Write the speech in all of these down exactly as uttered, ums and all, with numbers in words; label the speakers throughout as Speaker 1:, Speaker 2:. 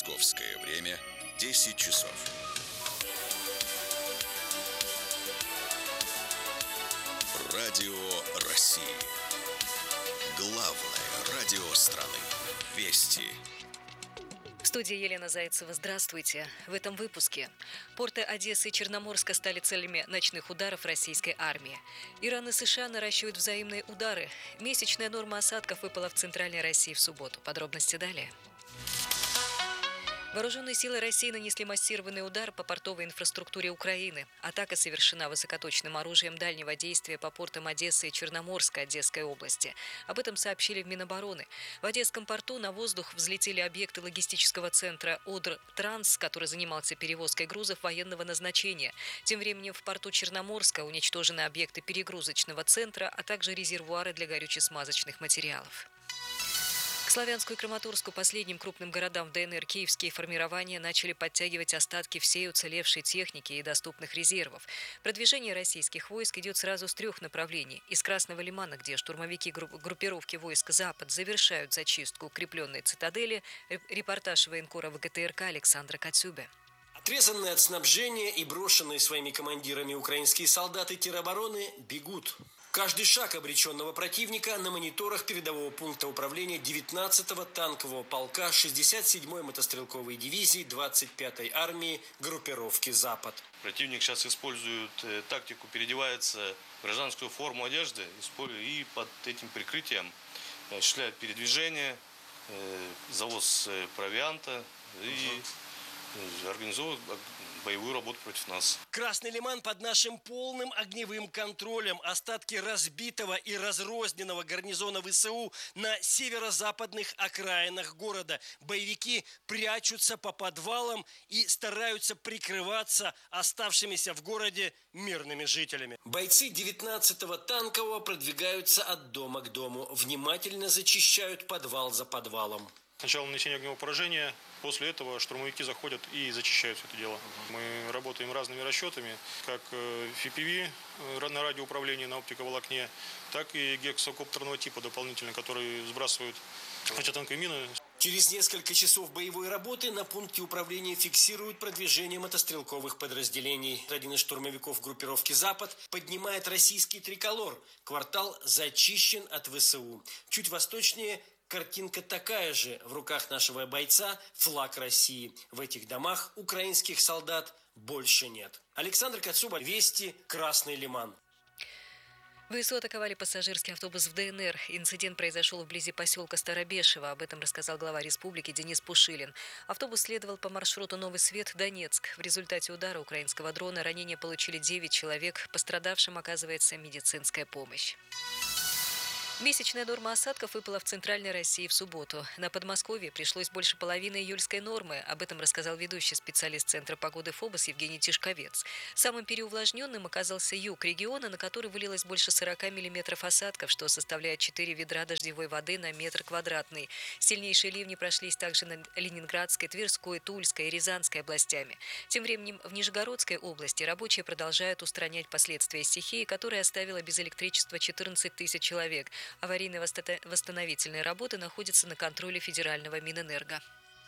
Speaker 1: Московское время десять часов. Радио России. Главное радио страны. Вести.
Speaker 2: В студии Елена Зайцева. Здравствуйте. В этом выпуске. Порты Одессы и Черноморска стали целями ночных ударов российской армии. Иран и США наращивают взаимные удары. Месячная норма осадков выпала в Центральной России в субботу. Подробности далее. Вооруженные силы России нанесли массированный удар по портовой инфраструктуре Украины. Атака совершена высокоточным оружием дальнего действия по портам Одессы и Черноморска Одесской области. Об этом сообщили в Минобороны. В Одесском порту на воздух взлетели объекты логистического центра «Одр-Транс», который занимался перевозкой грузов военного назначения. Тем временем в порту Черноморска уничтожены объекты перегрузочного центра, а также резервуары для горюче-смазочных материалов. К Славянску и Краматорску, последним крупным городам в ДНР, киевские формирования начали подтягивать остатки всей уцелевшей техники и доступных резервов. Продвижение российских войск идет сразу с трех направлений. Из Красного Лимана, где штурмовики группировки войск «Запад» завершают зачистку укрепленной цитадели, репортаж военкора ВГТРК Александра Кацюбе.
Speaker 3: Отрезанные от снабжения и брошенные своими командирами украинские солдаты теробороны бегут. Каждый шаг обреченного противника на мониторах передового пункта управления девятнадцатого танкового полка шестьдесят седьмой мотострелковой дивизии двадцать пятой армии группировки «Запад».
Speaker 4: Противник сейчас использует э, тактику, переодевается в гражданскую форму одежды и под этим прикрытием осуществляет передвижение, э, завоз э, провианта и э, организовывает боевую работу против нас.
Speaker 3: Красный Лиман под нашим полным огневым контролем. Остатки разбитого и разрозненного гарнизона ВСУ на северо-западных окраинах города. Боевики прячутся по подвалам и стараются прикрываться оставшимися в городе мирными жителями. Бойцы девятнадцатого танкового продвигаются от дома к дому. Внимательно зачищают подвал за подвалом.
Speaker 5: Сначала нанесение огневого поражения, после этого штурмовики заходят и зачищают все это дело. Мы работаем разными расчетами, как эф пи ви на радиоуправлении на оптиковолокне, так и гексокоптерного типа дополнительно, которые сбрасывают противотанковые мины.
Speaker 3: Через несколько часов боевой работы на пункте управления фиксируют продвижение мотострелковых подразделений. Один из штурмовиков группировки «Запад» поднимает российский триколор. Квартал зачищен от ВСУ. Чуть восточнее картинка такая же. В руках нашего бойца флаг России. В этих домах украинских солдат больше нет. Александр Кацуба, Вести, Красный Лиман.
Speaker 2: ВСУ атаковали пассажирский автобус в ДНР. Инцидент произошел вблизи поселка Старобешево. Об этом рассказал глава республики Денис Пушилин. Автобус следовал по маршруту Новый Свет-Донецк. В результате удара украинского дрона ранения получили девять человек. Пострадавшим оказывается медицинская помощь. Месячная норма осадков выпала в Центральной России в субботу. На Подмосковье пришлось больше половины июльской нормы. Об этом рассказал ведущий специалист Центра погоды ФОБОС Евгений Тишковец. Самым переувлажненным оказался юг региона, на который вылилось больше сорока миллиметров осадков, что составляет четыре ведра дождевой воды на метр квадратный. Сильнейшие ливни прошлись также на Ленинградской, Тверской, Тульской и Рязанской областями. Тем временем в Нижегородской области рабочие продолжают устранять последствия стихии, которая оставила без электричества четырнадцать тысяч человек. Аварийно-восстановительные работы находятся на контроле федерального Минэнерго.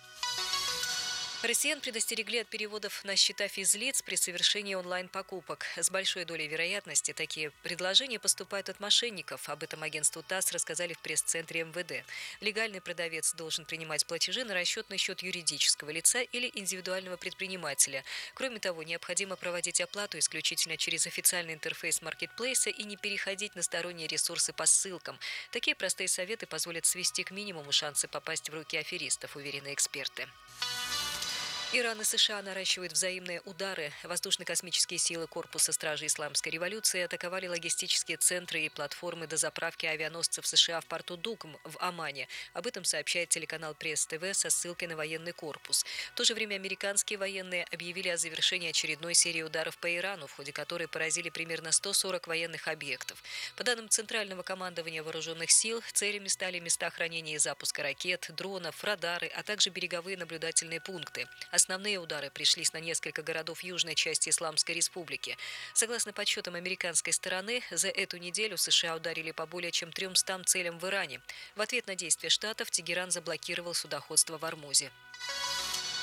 Speaker 2: Россиян предостерегли от переводов на счета физлиц при совершении онлайн-покупок. С большой долей вероятности такие предложения поступают от мошенников. Об этом агентству ТАСС рассказали в пресс-центре эм вэ дэ. Легальный продавец должен принимать платежи на расчетный счет юридического лица или индивидуального предпринимателя. Кроме того, необходимо проводить оплату исключительно через официальный интерфейс маркетплейса и не переходить на сторонние ресурсы по ссылкам. Такие простые советы позволят свести к минимуму шансы попасть в руки аферистов, уверены эксперты. Иран и США наращивают взаимные удары. Воздушно-космические силы Корпуса Стражи Исламской революции атаковали логистические центры и платформы дозаправки авианосцев США в порту Дукм в Омане. Об этом сообщает телеканал Пресс-ТВ со ссылкой на военный корпус. В то же время американские военные объявили о завершении очередной серии ударов по Ирану, в ходе которой поразили примерно сто сорок военных объектов. По данным Центрального командования вооруженных сил, целями стали места хранения и запуска ракет, дронов, радары, а также береговые наблюдательные пункты. Основные удары пришлись на несколько городов южной части Исламской Республики. Согласно подсчетам американской стороны, за эту неделю США ударили по более чем трёмстам целям в Иране. В ответ на действия Штатов Тегеран заблокировал судоходство в Ормузе.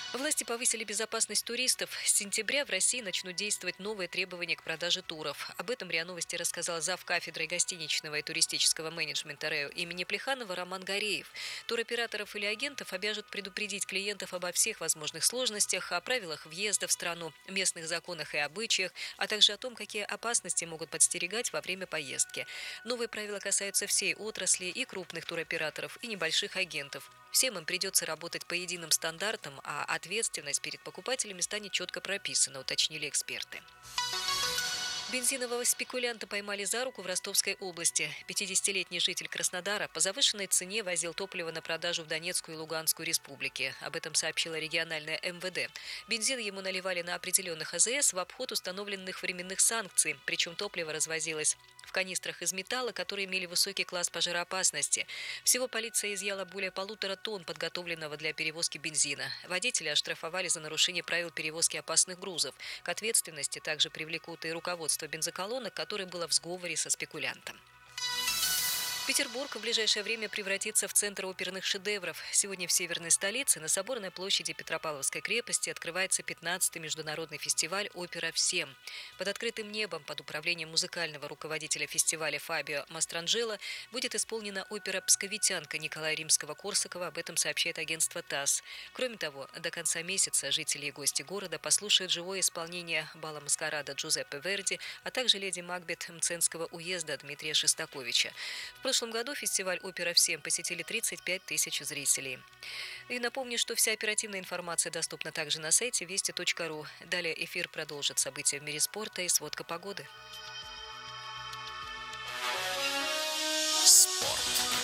Speaker 2: Власти повысили безопасность туристов. С сентября в России начнут действовать новые требования к продаже туров. Об этом РИА Новости рассказал зав. Кафедрой гостиничного и туристического менеджмента РЭО имени Плеханова Роман Гореев. Туроператоров или агентов обяжут предупредить клиентов обо всех возможных сложностях, о правилах въезда в страну, местных законах и обычаях, а также о том, какие опасности могут подстерегать во время поездки. Новые правила касаются всей отрасли, и крупных туроператоров, и небольших агентов. Всем им придется работать по единым стандартам, а ответственность перед покупателями станет четко прописана, уточнили эксперты. Бензинового спекулянта поймали за руку в Ростовской области. пятидесятилетний житель Краснодара по завышенной цене возил топливо на продажу в Донецкую и Луганскую республики. Об этом сообщила региональная эм вэ дэ. Бензин ему наливали на определенных а зэ эс в обход установленных временных санкций, причем топливо развозилось в канистрах из металла, которые имели высокий класс пожароопасности. Всего полиция изъяла более полутора тонн подготовленного для перевозки бензина. Водителя оштрафовали за нарушение правил перевозки опасных грузов. К ответственности также привлекут и руководство бензоколонок, которое было в сговоре со спекулянтом. Петербург в ближайшее время превратится в центр оперных шедевров. Сегодня в северной столице на Соборной площади Петропавловской крепости открывается пятнадцатый международный фестиваль «Опера всем». Под открытым небом, под управлением музыкального руководителя фестиваля Фабио Мастранджело, будет исполнена опера «Псковитянка» Николая Римского-Корсакова. Об этом сообщает агентство ТАСС. Кроме того, до конца месяца жители и гости города послушают живое исполнение бала маскарада Джузеппе Верди, а также леди Макбет Мценского уезда Дмитрия Шостаковича. В В прошлом году фестиваль «Опера всем» посетили тридцать пять тысяч зрителей. И напомню, что вся оперативная информация доступна также на сайте вести точка ру. Далее эфир продолжит события в мире спорта и сводка погоды.
Speaker 1: Спорт.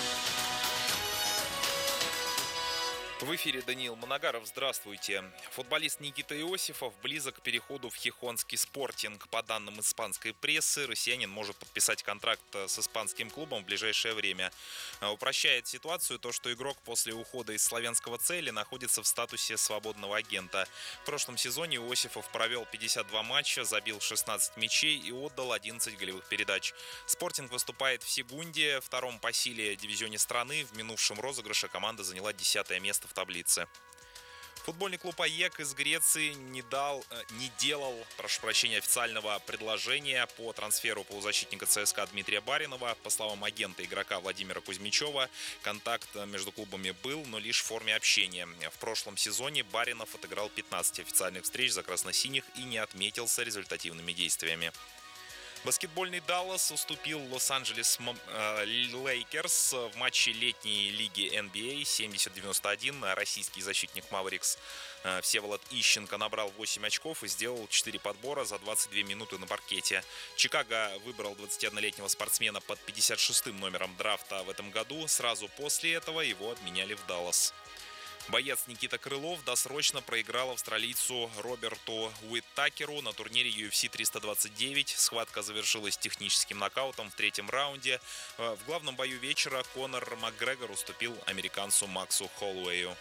Speaker 6: В эфире Даниил Моногаров. Здравствуйте. Футболист Никита Иосифов близок к переходу в хихонский «Спортинг». По данным испанской прессы, россиянин может подписать контракт с испанским клубом в ближайшее время. Упрощает ситуацию то, что игрок после ухода из славянского «Цели» находится в статусе свободного агента. В прошлом сезоне Иосифов провел пятьдесят два матча, забил шестнадцать мячей и отдал одиннадцать голевых передач. «Спортинг» выступает в Сегунде, втором по силе дивизионе страны. В минувшем розыгрыше команда заняла десятое место в таблице. Футбольный клуб АЕК из Греции не, дал, не делал, прошу прощения, официального предложения по трансферу полузащитника ЦСКА Дмитрия Баринова. По словам агента игрока Владимира Кузьмичева, контакт между клубами был, но лишь в форме общения. В прошлом сезоне Баринов отыграл пятнадцать официальных встреч за красно-синих и не отметился результативными действиями. Баскетбольный Даллас уступил Лос-Анджелес Лейкерс в матче летней лиги эн би эй семьдесят девяносто один. Российский защитник Маверикс Всеволод Ищенко набрал восемь очков и сделал четыре подбора за двадцать две минуты на паркете. Чикаго выбрал двадцатиоднолетнего спортсмена под пятьдесят шестым номером драфта в этом году. Сразу после этого его обменяли в Даллас. Боец Никита Крылов досрочно проиграл австралийцу Роберту Уиттакеру на турнире ю эф си триста двадцать девять. Схватка завершилась техническим нокаутом в третьем раунде. В главном бою вечера Конор Макгрегор уступил американцу Максу Холлоуэю.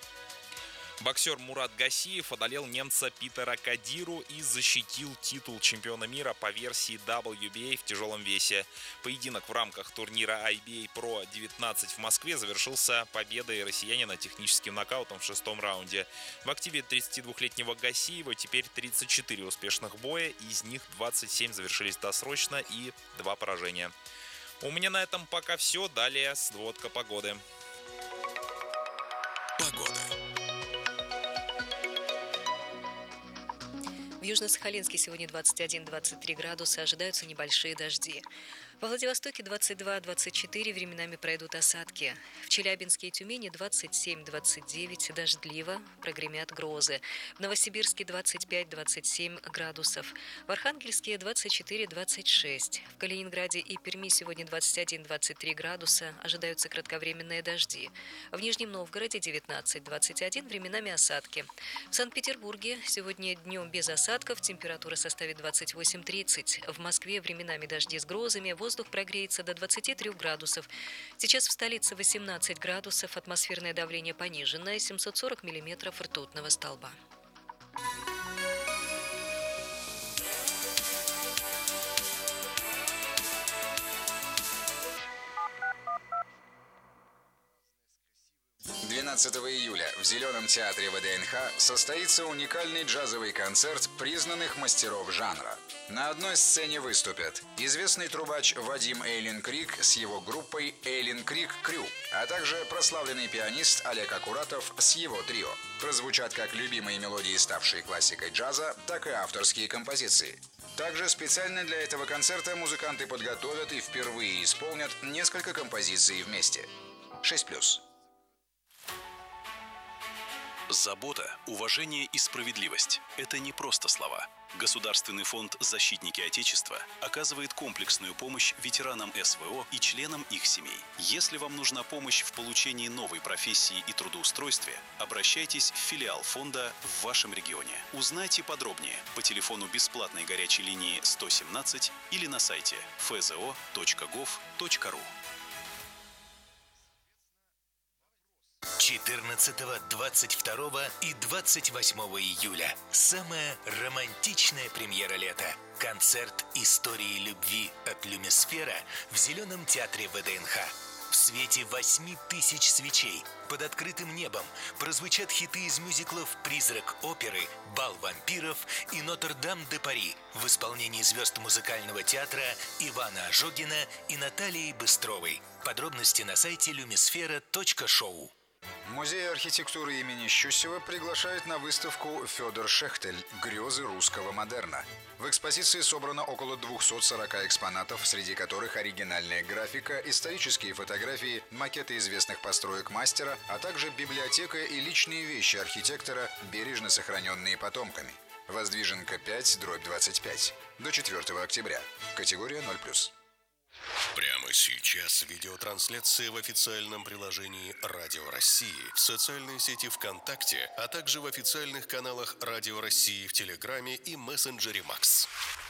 Speaker 6: Боксер Мурат Гасиев одолел немца Питера Кадиру и защитил титул чемпиона мира по версии дабл ю би эй в тяжелом весе. Поединок в рамках турнира ай би эй Pro девятнадцать в Москве завершился победой россиянина техническим нокаутом в шестом раунде. В активе тридцатидвухлетнего Гасиева теперь тридцать четыре успешных боя, из них двадцать семь завершились досрочно и два поражения. У меня на этом пока все. Далее сводка погоды.
Speaker 1: Погода.
Speaker 2: В Южно-Сахалинске сегодня двадцать один - двадцать три градуса, ожидаются небольшие дожди. Во Владивостоке двадцать два - двадцать четыре, временами пройдут осадки. В Челябинске и Тюмени двадцать семь - двадцать девять, дождливо, прогремят грозы. В Новосибирске двадцать пять - двадцать семь градусов. В Архангельске двадцать четыре - двадцать шесть. В Калининграде и Перми сегодня двадцать один - двадцать три градуса, ожидаются кратковременные дожди. В Нижнем Новгороде девятнадцать - двадцать один, временами осадки. В Санкт-Петербурге сегодня днем без осадков, температура составит двадцать восемь - тридцать. В Москве временами дожди с грозами, воздух прогреется до двадцати трёх градусов. Сейчас в столице восемнадцать градусов, атмосферное давление пониженное, семьсот сорок миллиметров ртутного столба.
Speaker 7: Для двенадцатого июля в Зеленом театре ВДНХ состоится уникальный джазовый концерт признанных мастеров жанра. На одной сцене выступят известный трубач Вадим Эйлин Крик с его группой Эйлин Крик Крю, а также прославленный пианист Олег Акуратов с его трио. Прозвучат как любимые мелодии, ставшие классикой джаза, так и авторские композиции. Также специально для этого концерта музыканты подготовят и впервые исполнят несколько композиций вместе. шесть плюс.
Speaker 8: Забота, уважение и справедливость – это не просто слова. Государственный фонд «Защитники Отечества» оказывает комплексную помощь ветеранам СВО и членам их семей. Если вам нужна помощь в получении новой профессии и трудоустройстве, обращайтесь в филиал фонда в вашем регионе. Узнайте подробнее по телефону бесплатной горячей линии сто семнадцать или на сайте эф зэ о точка гов точка ру.
Speaker 9: четырнадцатого, двадцать второго и двадцать восьмого июля. Самая романтичная премьера лета. Концерт истории любви от Люмисфера в Зеленом театре ВДНХ. В свете восьми тысяч свечей под открытым небом прозвучат хиты из мюзиклов «Призрак оперы», «Бал вампиров» и «Нотр-Дам-де-Пари» в исполнении звезд музыкального театра Ивана Ожогина и Натальи Быстровой. Подробности на сайте люмисфера точка шоу.
Speaker 7: Музей архитектуры имени Щусева приглашает на выставку «Федор Шехтель. Грезы русского модерна». В экспозиции собрано около двухсот сорока экспонатов, среди которых оригинальная графика, исторические фотографии, макеты известных построек мастера, а также библиотека и личные вещи архитектора, бережно сохраненные потомками. Воздвиженка пять, дробь двадцать пять. До четвёртого октября. Категория ноль плюс.
Speaker 1: Прямо сейчас видеотрансляция в официальном приложении Радио России, в социальной сети ВКонтакте, а также в официальных каналах Радио России в Телеграме и мессенджере Макс.